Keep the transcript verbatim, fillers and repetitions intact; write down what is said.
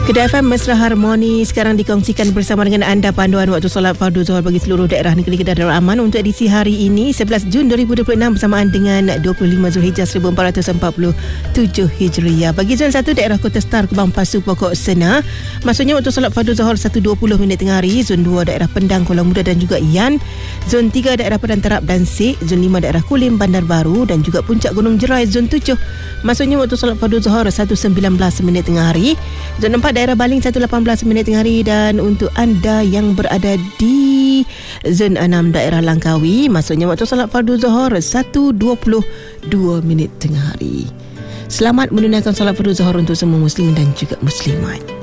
Kedah F M Mesra Harmoni sekarang dikongsikan bersama dengan anda panduan waktu solat fardu zuhur bagi seluruh daerah negeri Kedah Darul Aman untuk edisi hari ini sebelas Jun dua ribu dua puluh enam bersamaan dengan dua puluh lima Zulhijjah seribu empat ratus empat puluh tujuh Hijriah. Bagi zon satu daerah Kota Star, Kebang Pasu, Pokok Sena, maksudnya waktu solat fardu zuhur satu dua puluh minit tengah hari. Zon dua daerah Pendang, Kuala Muda dan juga Ian. Zon tiga daerah Padang Terap dan Sik. Zon lima daerah Kulim, Bandar Baru dan juga Puncak Gunung Jerai. Zon tujuh maksudnya waktu solat fardu zuhur satu sembilan belas minit tengah hari. Zon empat daerah Baling satu lapan belas minit tengah hari, dan untuk anda yang berada di zon enam daerah Langkawi, maksudnya waktu solat fardu zuhur satu dua puluh dua minit tengah hari. Selamat menunaikan solat fardu zuhur untuk semua muslimin dan juga muslimat.